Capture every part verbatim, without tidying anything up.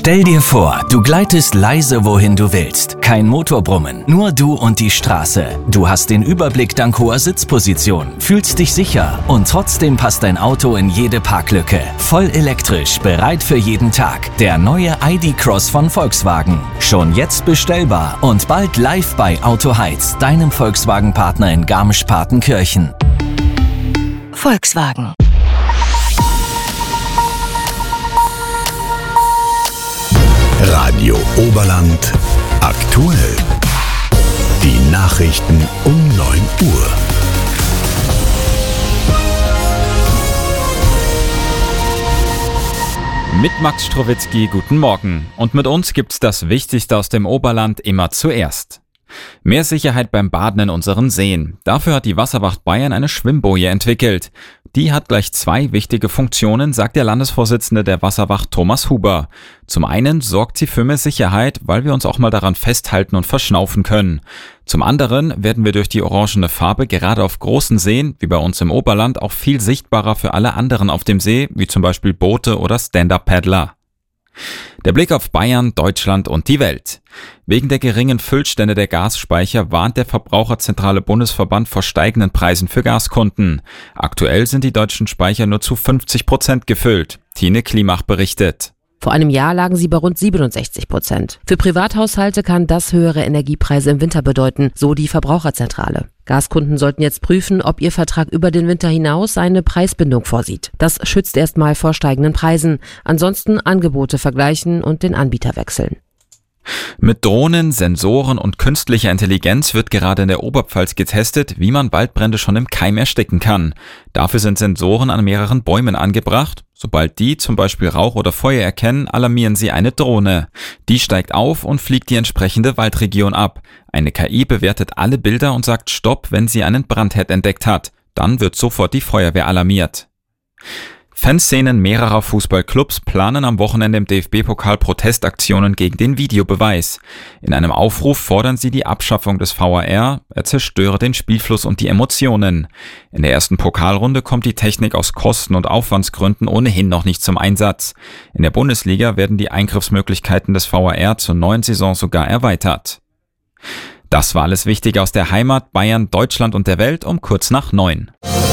Stell dir vor, du gleitest leise wohin du willst. Kein Motorbrummen, nur du und die Straße. Du hast den Überblick dank hoher Sitzposition, fühlst dich sicher und trotzdem passt dein Auto in jede Parklücke. Voll elektrisch, bereit für jeden Tag. Der neue I D Cross von Volkswagen. Schon jetzt bestellbar und bald live bei Auto Heiz, deinem Volkswagen-Partner in Garmisch-Partenkirchen. Volkswagen. Radio Oberland aktuell. Die Nachrichten um neun Uhr. Mit Max Strowitzki, guten Morgen. Und mit uns gibt's das Wichtigste aus dem Oberland immer zuerst. Mehr Sicherheit beim Baden in unseren Seen. Dafür hat die Wasserwacht Bayern eine Schwimmboje entwickelt. Die hat gleich zwei wichtige Funktionen, sagt der Landesvorsitzende der Wasserwacht Thomas Huber. Zum einen sorgt sie für mehr Sicherheit, weil wir uns auch mal daran festhalten und verschnaufen können. Zum anderen werden wir durch die orangene Farbe gerade auf großen Seen, wie bei uns im Oberland, auch viel sichtbarer für alle anderen auf dem See, wie zum Beispiel Boote oder Stand-Up-Paddler. Der Blick auf Bayern, Deutschland und die Welt. Wegen der geringen Füllstände der Gasspeicher warnt der Verbraucherzentrale Bundesverband vor steigenden Preisen für Gaskunden. Aktuell sind die deutschen Speicher nur zu fünfzig Prozent gefüllt. Tine Klimach berichtet. Vor einem Jahr lagen sie bei rund siebenundsechzig Prozent. Für Privathaushalte kann das höhere Energiepreise im Winter bedeuten, so die Verbraucherzentrale. Gaskunden sollten jetzt prüfen, ob ihr Vertrag über den Winter hinaus eine Preisbindung vorsieht. Das schützt erstmal vor steigenden Preisen. Ansonsten Angebote vergleichen und den Anbieter wechseln. Mit Drohnen, Sensoren und künstlicher Intelligenz wird gerade in der Oberpfalz getestet, wie man Waldbrände schon im Keim ersticken kann. Dafür sind Sensoren an mehreren Bäumen angebracht. Sobald die zum Beispiel Rauch oder Feuer erkennen, alarmieren sie eine Drohne. Die steigt auf und fliegt die entsprechende Waldregion ab. Eine K I bewertet alle Bilder und sagt Stopp, wenn sie einen Brandherd entdeckt hat. Dann wird sofort die Feuerwehr alarmiert. Fanszenen mehrerer Fußballclubs planen am Wochenende im D F B-Pokal Protestaktionen gegen den Videobeweis. In einem Aufruf fordern sie die Abschaffung des V A R, er zerstöre den Spielfluss und die Emotionen. In der ersten Pokalrunde kommt die Technik aus Kosten- und Aufwandsgründen ohnehin noch nicht zum Einsatz. In der Bundesliga werden die Eingriffsmöglichkeiten des V A R zur neuen Saison sogar erweitert. Das war alles Wichtige aus der Heimat, Bayern, Deutschland und der Welt um kurz nach neun.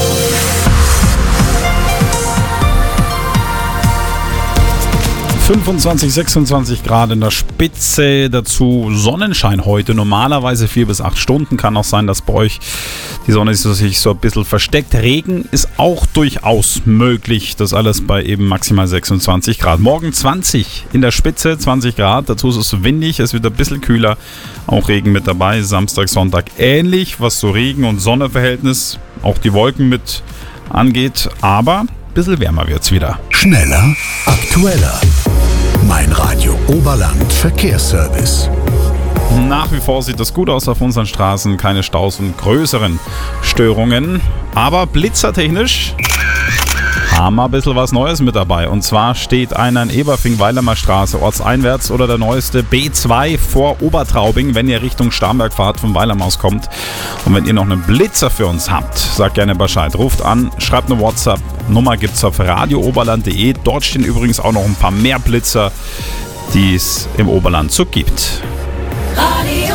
fünfundzwanzig, sechsundzwanzig Grad in der Spitze, dazu Sonnenschein heute, normalerweise vier bis acht Stunden, kann auch sein, dass bei euch die Sonne sich so ein bisschen versteckt. Regen ist auch durchaus möglich, das alles bei eben maximal sechsundzwanzig Grad. Morgen zwanzig in der Spitze, zwanzig Grad, dazu ist es windig, es wird ein bisschen kühler, auch Regen mit dabei, Samstag, Sonntag ähnlich, was so Regen- und Sonneverhältnis, auch die Wolken mit angeht, aber ein bisschen wärmer wird es wieder. Schneller, aktueller. Mein Radio Oberland Verkehrsservice. Nach wie vor sieht das gut aus auf unseren Straßen, keine Staus und größeren Störungen, aber blitzertechnisch haben wir ein bisschen was Neues mit dabei. Und zwar steht einer in Eberfing-Weilemer Straße ortseinwärts oder der neueste B zwei vor Obertraubing, wenn ihr Richtung Starnberg fahrt, vom Weilerm aus kommt. Und wenn ihr noch einen Blitzer für uns habt, sagt gerne Bescheid. Ruft an, schreibt eine WhatsApp. Nummer gibt es auf radio oberland punkt de. Dort stehen übrigens auch noch ein paar mehr Blitzer, die es im Oberland so gibt. Radio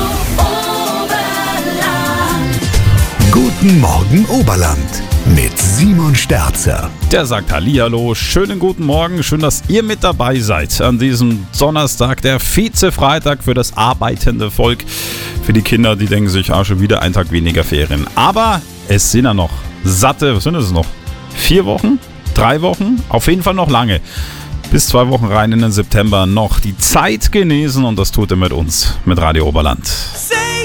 Oberland. Guten Morgen Oberland mit Simon Sterzer. Der sagt Hallihallo, schönen guten Morgen, schön, dass ihr mit dabei seid an diesem Donnerstag, der Vize-Freitag für das arbeitende Volk. Für die Kinder, die denken sich, ah, schon wieder ein Tag weniger Ferien. Aber es sind ja noch satte, was sind es noch? Vier Wochen? Drei Wochen? Auf jeden Fall noch lange. Bis zwei Wochen rein in den September noch die Zeit genießen und das tut ihr mit uns, mit Radio Oberland.